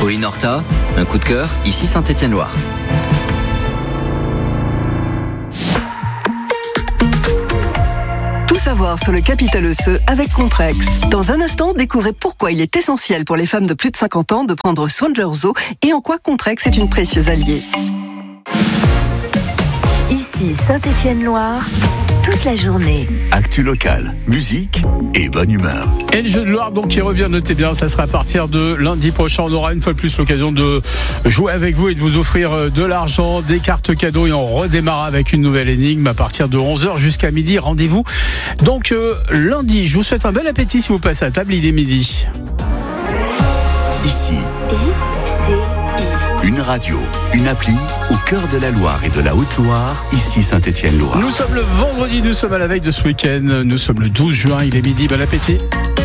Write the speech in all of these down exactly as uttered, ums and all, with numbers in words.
Pauline Horta, un coup de cœur, ici Saint-Étienne-Loire. Tout savoir sur le capital osseux avec Contrex. Dans un instant, découvrez pourquoi il est essentiel pour les femmes de plus de cinquante ans de prendre soin de leurs os et en quoi Contrex est une précieuse alliée. Ici Saint-Étienne-Loire, toute la journée. Actu locale, musique et bonne humeur. Et le jeu de Loire donc qui revient, notez bien, ça sera à partir de lundi prochain. On aura une fois de plus l'occasion de jouer avec vous et de vous offrir de l'argent, des cartes cadeaux, et on redémarre avec une nouvelle énigme à partir de onze heures jusqu'à midi. Rendez-vous donc euh, lundi. Je vous souhaite un bel appétit si vous passez à table, il est midi. Ici, I C I. une radio, une appli au cœur de la Loire et de la Haute-Loire, ici Saint-Étienne-Loire. Nous sommes le vendredi, nous sommes à la veille de ce week-end, nous sommes le douze juin, il est midi, bon appétit.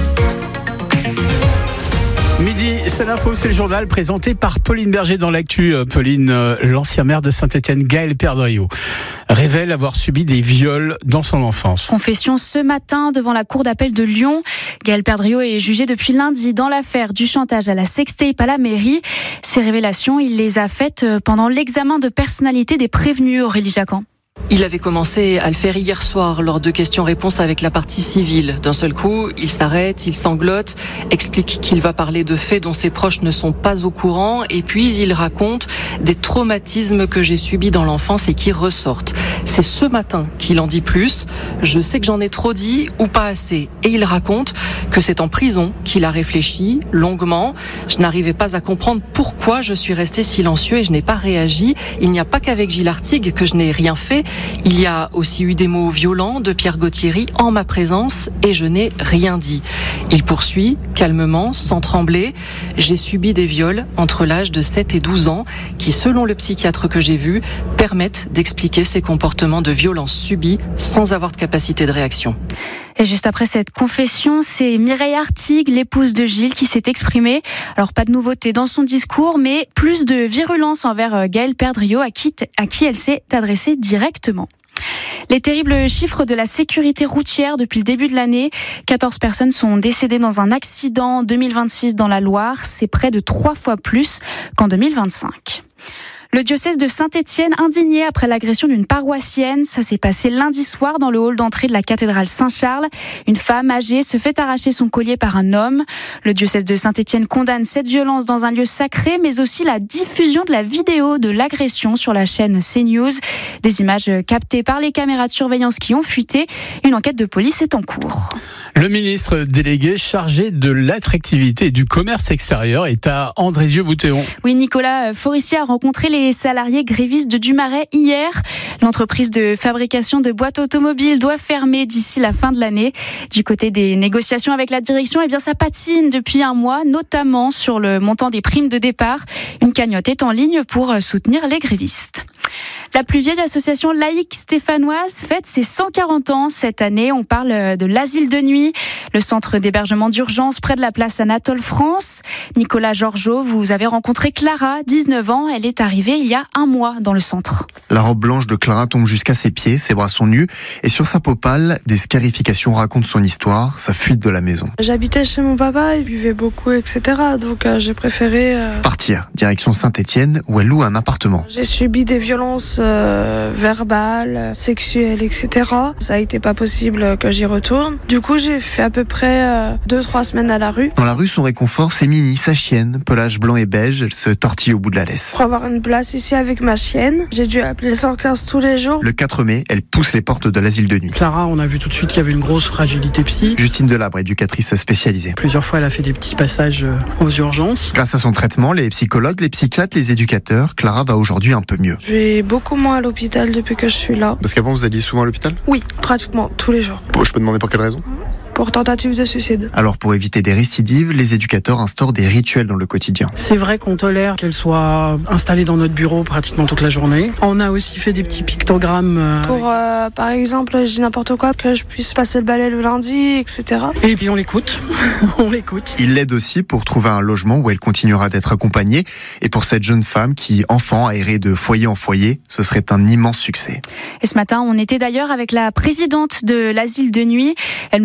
Midi, c'est l'info, c'est le journal présenté par Pauline Berger dans l'actu. Pauline, euh, l'ancien maire de Saint-Étienne, Gaël Perdriau, révèle avoir subi des viols dans son enfance. Confession ce matin devant la cour d'appel de Lyon. Gaël Perdriau est jugé depuis lundi dans l'affaire du chantage à la sextape à la mairie. Ces révélations, il les a faites pendant l'examen de personnalité des prévenus, Aurélie Jacquan. Il avait commencé à le faire hier soir lors de questions-réponses avec la partie civile. D'un seul coup, il s'arrête, il sanglote, explique qu'il va parler de faits dont ses proches ne sont pas au courant, et puis il raconte des traumatismes que j'ai subis dans l'enfance et qui ressortent. C'est ce matin qu'il en dit plus. Je sais que j'en ai trop dit ou pas assez. Et il raconte que c'est en prison qu'il a réfléchi longuement. Je n'arrivais pas à comprendre pourquoi je suis resté silencieux et je n'ai pas réagi. Il n'y a pas qu'avec Gilles Artigue que je n'ai rien fait. Il y a aussi eu des mots violents de Pierre Gauthieri en ma présence et je n'ai rien dit. Il poursuit calmement, sans trembler. J'ai subi des viols entre l'âge de sept et douze ans qui, selon le psychiatre que j'ai vu, permettent d'expliquer ces comportements de violence subis sans avoir de capacité de réaction. Et juste après cette confession, c'est Mireille Artigue, l'épouse de Gilles, qui s'est exprimée. Alors pas de nouveauté dans son discours, mais plus de virulence envers Gaël Perdriau, à qui, à qui elle s'est adressée directement. Les terribles chiffres de la sécurité routière depuis le début de l'année. quatorze personnes sont décédées dans un accident en deux mille vingt-six dans la Loire. C'est près de trois fois plus qu'en deux mille vingt-cinq. Le diocèse de Saint-Étienne indigné après l'agression d'une paroissienne. Ça s'est passé lundi soir dans le hall d'entrée de la cathédrale Saint-Charles. Une femme âgée se fait arracher son collier par un homme. Le diocèse de Saint-Étienne condamne cette violence dans un lieu sacré, mais aussi la diffusion de la vidéo de l'agression sur la chaîne CNews. Des images captées par les caméras de surveillance qui ont fuité. Une enquête de police est en cours. Le ministre délégué chargé de l'attractivité et du commerce extérieur est à Andrézieux-Boutéon. Oui, Nicolas Forissier a rencontré les salariés grévistes de Dumaret hier. L'entreprise de fabrication de boîtes automobiles doit fermer d'ici la fin de l'année. Du côté des négociations avec la direction, eh bien, ça patine depuis un mois, notamment sur le montant des primes de départ. Une cagnotte est en ligne pour soutenir les grévistes. La plus vieille association laïque stéphanoise fête ses cent quarante ans cette année. On parle de l'Asile de Nuit, le centre d'hébergement d'urgence près de la place Anatole France. Nicolas Georgeot, vous avez rencontré Clara, dix-neuf ans. Elle est arrivée il y a un mois dans le centre. La robe blanche de Clara tombe jusqu'à ses pieds, ses bras sont nus et sur sa peau pâle, des scarifications racontent son histoire, sa fuite de la maison. J'habitais chez mon papa, il buvait beaucoup, et cetera. Donc euh, j'ai préféré... Euh... partir, direction Saint-Étienne où elle loue un appartement. J'ai subi des violences euh, verbales, sexuelles, et cetera. Ça a été pas possible que j'y retourne. Du coup, j'ai fait à peu près euh, deux, trois semaines à la rue. Dans la rue, son réconfort, c'est Mini, sa chienne, pelage blanc et beige, elle se tortille au bout de la laisse. Pour avoir une place ici avec ma chienne, j'ai dû appeler le cent quinze tous les jours. Le quatre mai, elle pousse les portes de l'asile de nuit. Clara, on a vu tout de suite qu'il y avait une grosse fragilité psy. Justine Delabre, éducatrice spécialisée. Plusieurs fois, elle a fait des petits passages aux urgences. Grâce à son traitement, les psychologues, les psychiatres, les éducateurs, Clara va aujourd'hui un peu mieux. Je vais beaucoup moins à l'hôpital depuis que je suis là. Parce qu'avant, vous alliez souvent à l'hôpital ? Oui, pratiquement tous les jours. Bon, je peux demander pour quelle raison ? Pour tentative de suicide. Alors pour éviter des récidives, les éducateurs instaurent des rituels dans le quotidien. C'est vrai qu'on tolère qu'elle soit installée dans notre bureau pratiquement toute la journée. On a aussi fait des petits pictogrammes. Pour euh, par exemple, je dis n'importe quoi, que je puisse passer le balai le lundi, et cetera. Et puis on l'écoute, on l'écoute. Il l'aide aussi pour trouver un logement où elle continuera d'être accompagnée. Et pour cette jeune femme qui, enfant, a erré de foyer en foyer, ce serait un immense succès. Et ce matin, on était d'ailleurs avec la présidente de l'asile de nuit. Elle nous confiait qu'à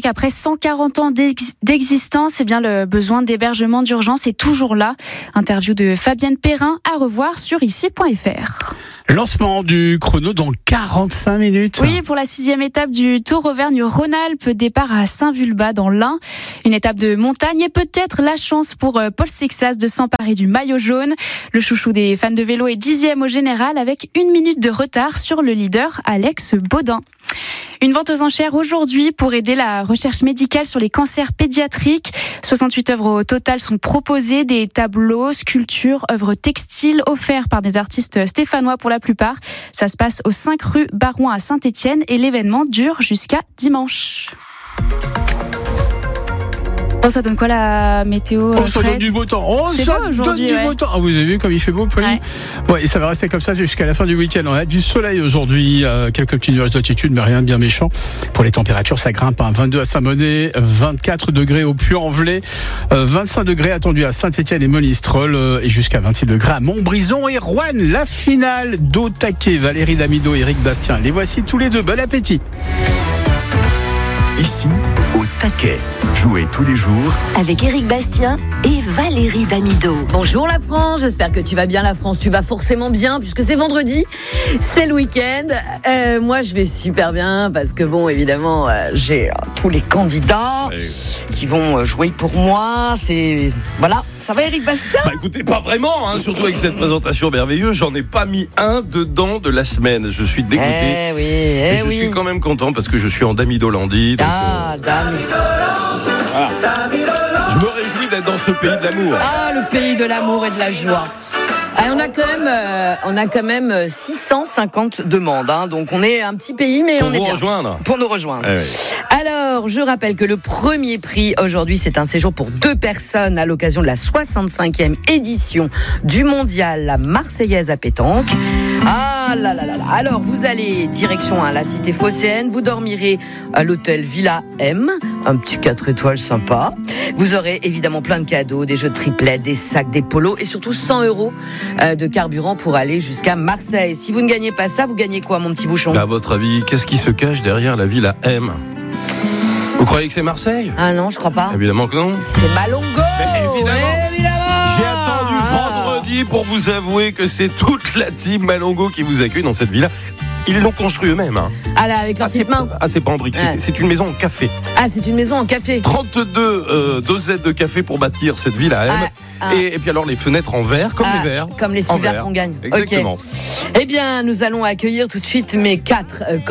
après cent quarante ans d'ex- d'existence, eh bien, le besoin d'hébergement d'urgence est toujours là. Interview de Fabienne Perrin à revoir sur ici point f r. Lancement du chrono dans quarante-cinq minutes. Oui, pour la sixième étape du Tour Auvergne-Rhône-Alpes, départ à Saint-Vulbas dans l'Ain. Une étape de montagne et peut-être la chance pour Paul Sexas de s'emparer du maillot jaune. Le chouchou des fans de vélo est dixième au général avec une minute de retard sur le leader Alex Baudin. Une vente aux enchères aujourd'hui pour aider la recherche médicale sur les cancers pédiatriques. soixante-huit œuvres au total sont proposées, des tableaux, sculptures, œuvres textiles offerts par des artistes stéphanois pour la plupart. Ça se passe aux cinq rue Barouin à Saint-Étienne et l'événement dure jusqu'à dimanche. Oh, ça donne quoi la météo? Oh, ça donne du beau temps. Oh, c'est ça beau donne du ouais. beau temps. Ah, vous avez vu comme il fait beau, Pauline? Ouais. ouais, et ça va rester comme ça jusqu'à la fin du week-end. On a du soleil aujourd'hui, euh, quelques petits nuages d'altitude, mais rien de bien méchant. Pour les températures, ça grimpe. Hein. vingt-deux à Saint-Bonnet, vingt-quatre degrés au Puy-en-Velay, euh, vingt-cinq degrés attendus à Saint-Étienne et Monistrol, euh, et jusqu'à vingt-six degrés à Montbrison et Roanne. La finale d'Au Taquet, Valérie Damido, Éric Bastien. Les voici tous les deux. Bon appétit. Ici, Au Taquet. Jouez tous les jours avec Éric Bastien et Valérie Damido. Bonjour la France, j'espère que tu vas bien la France. Tu vas forcément bien puisque c'est vendredi, c'est le week-end. Euh, moi je vais super bien parce que bon évidemment euh, j'ai euh, tous les candidats qui vont jouer pour moi. C'est voilà, ça va Éric Bastien? Bah écoutez, pas vraiment, hein, surtout avec cette présentation merveilleuse. J'en ai pas mis un dedans de la semaine. Je suis dégoûté. Eh oui, eh Mais je oui. suis quand même content parce que je suis en Damidolandie. Donc, ah, euh... Damido. Voilà. Je me réjouis d'être dans ce pays de l'amour. Ah, le pays de l'amour et de la joie. Ah, on a quand même, euh, on a quand même six cent cinquante demandes. Hein, donc on est un petit pays, mais pour on est bien. Pour vous rejoindre. Pour nous rejoindre. Eh oui. Alors, je rappelle que le premier prix aujourd'hui, c'est un séjour pour deux personnes à l'occasion de la soixante-cinquième édition du Mondial La Marseillaise à pétanque. Ah là là là là. Alors, vous allez direction à la cité phocéenne. Vous dormirez à l'hôtel Villa M, un petit quatre étoiles sympa. Vous aurez évidemment plein de cadeaux, des jeux de triplet, des sacs, des polos et surtout cent euros de carburant pour aller jusqu'à Marseille. Si vous ne gagnez pas ça, vous gagnez quoi, mon petit bouchon? À votre avis, qu'est-ce qui se cache derrière la Villa M? Vous croyez que c'est Marseille? Ah non, je crois pas. Évidemment que non. C'est Malongo. Mais évidemment. évidemment. J'ai attendu vendredi pour vous avouer que c'est toute la team Malongo qui vous accueille dans cette villa. Ils l'ont construit eux-mêmes. Hein. Ah là, avec leurs petites mains. Ah, c'est pas en briques, ouais. c'est, c'est une maison en café. Ah, c'est une maison en café. trente-deux euh, dosettes de café pour bâtir cette villa M. Ah, ah. Et, et puis alors les fenêtres en verre, comme ah, les verres. Comme les six verres qu'on gagne. Exactement. Okay. Eh bien, nous allons accueillir tout de suite mes quatre euh,